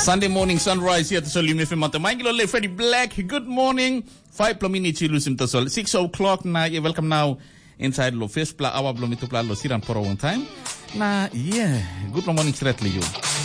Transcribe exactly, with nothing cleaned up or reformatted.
Sunday morning sunrise here at the Solium F M at the Mangilo Le Freddie Black. Good morning. Five plomini chilusim to sol. Six o'clock na. You welcome now inside lo first pla awa blomito pla lo siran for one time. Na yeah. Good morning straight you.